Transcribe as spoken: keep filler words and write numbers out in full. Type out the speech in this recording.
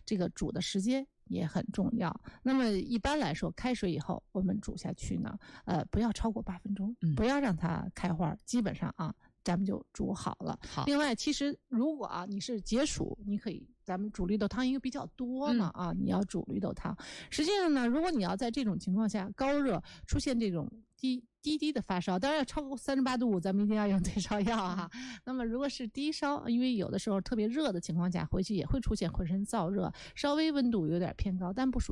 这个煮的时间也很重要。那么一般来说，开水以后我们煮下去呢，呃，不要超过八分钟，不要让它开花，基本上啊，咱们就煮好了。 好， 另外，其实如果啊你是解暑，你可以咱们煮绿豆汤，因为比较多嘛、嗯、啊，你要煮绿豆汤。实际上呢，如果你要在这种情况下高热出现这种低低低的发烧，当然要超过三十八度五，咱们一定要用退烧药啊。那么如果是低烧，因为有的时候特别热的情况下，回去也会出现浑身燥热，稍微温度有点偏高，但不属